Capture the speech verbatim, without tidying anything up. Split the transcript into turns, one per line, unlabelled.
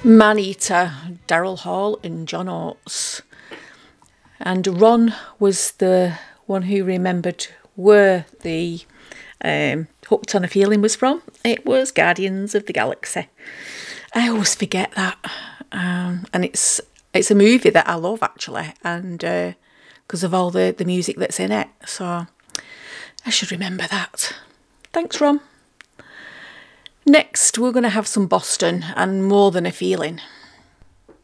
Maneater, Daryl Hall and John Oates. And Ron was the one who remembered where the um, Hooked on a Feeling was from. It was Guardians of the Galaxy. I always forget that. Um, and it's it's a movie that I love, actually, and because uh, of all the, the music that's in it. So I should remember that. Thanks, Ron. Next, we're going to have some Boston and More Than a Feeling.